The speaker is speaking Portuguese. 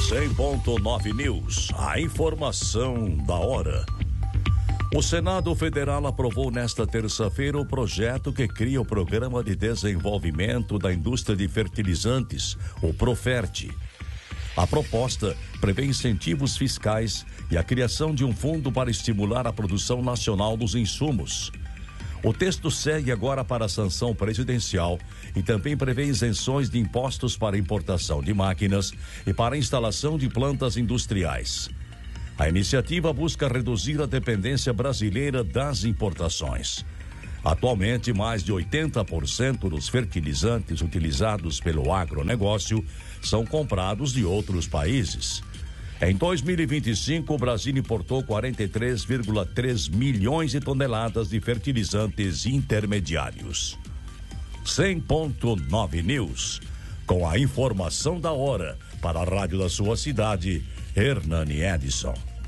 100.9 News, a informação da hora. O Senado Federal aprovou nesta terça-feira o projeto que cria o Programa de Desenvolvimento da Indústria de Fertilizantes, o Profert. A proposta prevê incentivos fiscais e a criação de um fundo para estimular a produção nacional dos insumos. O texto segue agora para a sanção presidencial e também prevê isenções de impostos para importação de máquinas e para a instalação de plantas industriais. A iniciativa busca reduzir a dependência brasileira das importações. Atualmente, mais de 80% dos fertilizantes utilizados pelo agronegócio são comprados de outros países. Em 2025, o Brasil importou 43,3 milhões de toneladas de fertilizantes intermediários. 100.9 News, com a informação da hora, para a rádio da sua cidade, Hernani Edson.